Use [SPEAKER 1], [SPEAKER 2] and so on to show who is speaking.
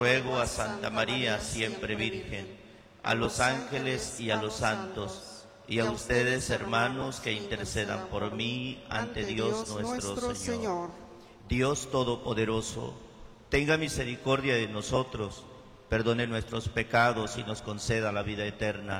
[SPEAKER 1] Ruego a Santa María, siempre Virgen, a los ángeles y a los santos, y a ustedes, hermanos, que intercedan por mí ante Dios nuestro Señor. Dios Todopoderoso, tenga misericordia de nosotros, perdone nuestros pecados y nos conceda la vida eterna.